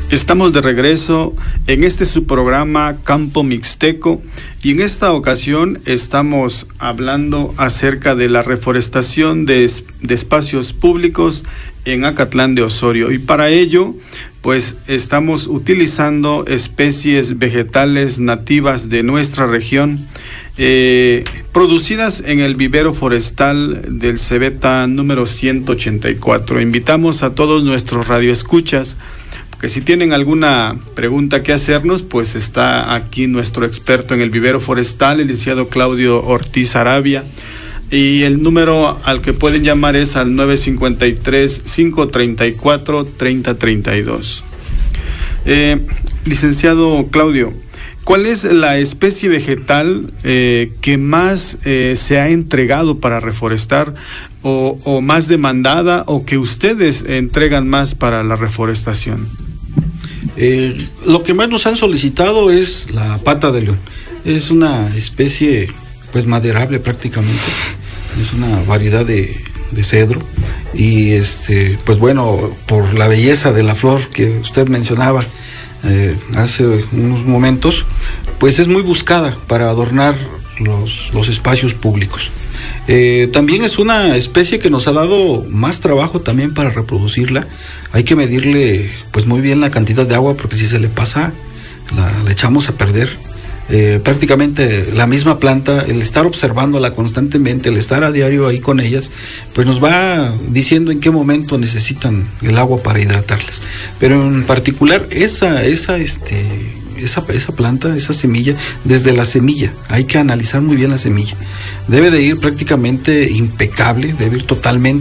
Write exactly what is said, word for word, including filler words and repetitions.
Estamos de regreso en este su programa Campo Mixteco y en esta ocasión estamos hablando acerca de la reforestación de, es, de espacios públicos en Acatlán de Osorio, y para ello pues estamos utilizando especies vegetales nativas de nuestra región, eh, producidas en el vivero forestal del Cebeta número ciento ochenta y cuatro. Invitamos a todos nuestros radioescuchas que si tienen alguna pregunta que hacernos, pues está aquí nuestro experto en el vivero forestal, el licenciado Claudio Ortiz Arabia, y el número al que pueden llamar es al nueve cinco tres, cinco tres cuatro, tres cero tres dos. Eh, licenciado Claudio, ¿cuál es la especie vegetal eh, que más eh, se ha entregado para reforestar o, o más demandada, o que ustedes entregan más para la reforestación? Eh, lo que más nos han solicitado es la pata de león. Es una especie pues maderable prácticamente. Es una variedad de, de cedro y este pues bueno, por la belleza de la flor que usted mencionaba eh, hace unos momentos, pues es muy buscada para adornar los, los espacios públicos. Eh, también es una especie que nos ha dado más trabajo también para reproducirla. Hay que medirle pues muy bien la cantidad de agua, porque si se le pasa la, la echamos a perder. Eh, prácticamente la misma planta, el estar observándola constantemente, el estar a diario ahí con ellas, pues nos va diciendo en qué momento necesitan el agua para hidratarlas. Pero en particular esa, esa, este, esa, esa planta, esa semilla, desde la semilla, hay que analizar muy bien la semilla. Debe de ir prácticamente impecable, debe ir totalmente